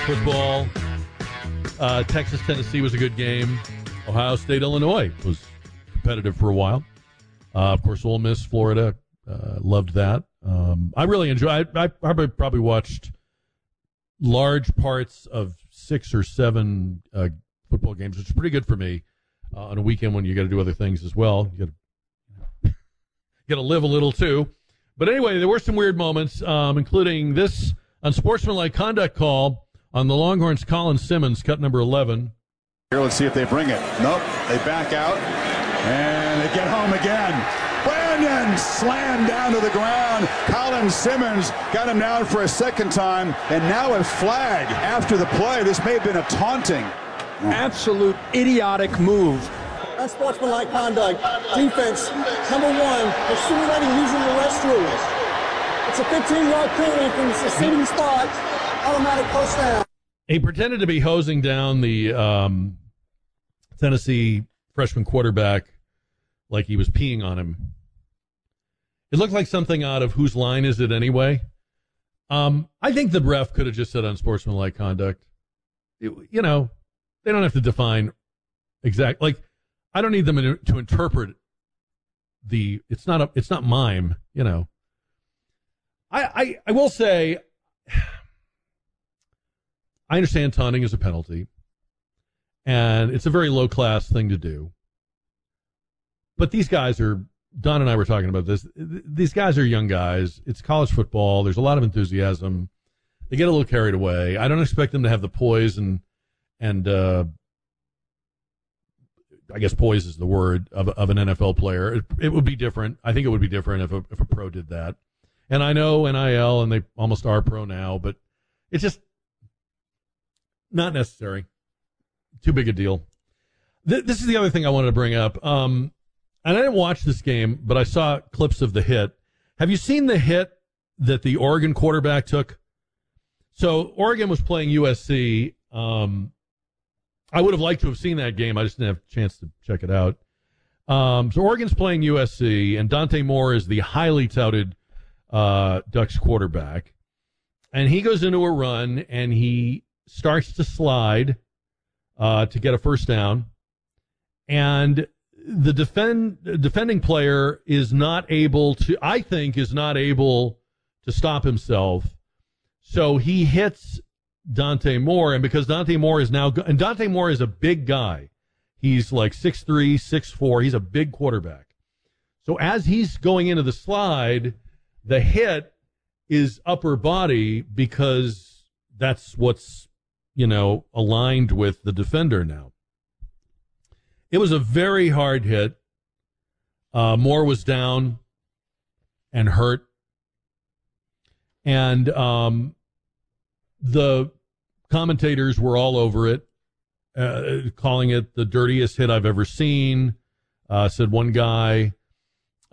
football. Texas, Tennessee was a good game. Ohio State, Illinois was competitive for a while. Of course, Ole Miss, Florida, loved that. I really enjoyed. I probably watched large parts of 6 or 7 football games, which is pretty good for me on a weekend when you got to do other things as well. You got to live a little too. But anyway, there were some weird moments, including this unsportsmanlike conduct call on the Longhorns' Colin Simmons, cut number 11. Here, let's see if they bring it. Nope, they back out, and they get home again. Brandon slammed down to the ground. Colin Simmons got him down for a second time, and now a flag after the play. This may have been a taunting. Absolute idiotic move. Unsportsmanlike conduct. Defense, number 1, they're simulating using the restrooms. It's a 15-yard penalty from the sitting spot. Automatic first down. He pretended to be hosing down the Tennessee freshman quarterback like he was peeing on him. It looked like something out of Whose Line Is It Anyway? I think the ref could have just said unsportsmanlike conduct. They don't have to define exact. Like, I don't need them to interpret it's not mime, I will say, I understand taunting is a penalty, and it's a very low-class thing to do. But these guys Don and I were talking about this, these guys are young guys. It's college football. There's a lot of enthusiasm. They get a little carried away. I don't expect them to have the poise and I guess poise is the word, of an NFL player. It would be different. I think it would be different if a pro did that. And I know NIL, and they almost are pro now, but it's just not necessary. Too big a deal. This is the other thing I wanted to bring up. And I didn't watch this game, but I saw clips of the hit. Have you seen the hit that the Oregon quarterback took? So Oregon was playing USC. I would have liked to have seen that game. I just didn't have a chance to check it out. So Oregon's playing USC, and Dante Moore is the highly touted Ducks quarterback. And he goes into a run, and he starts to slide to get a first down. And the defending player is not able to stop himself. So he hits Dante Moore, and because Dante Moore is Dante Moore is a big guy. He's like 6'3", 6'4". He's a big quarterback. So as he's going into the slide, the hit is upper body because that's what's, aligned with the defender now. It was a very hard hit. Moore was down and hurt. And the commentators were all over it, calling it the dirtiest hit I've ever seen. Said one guy,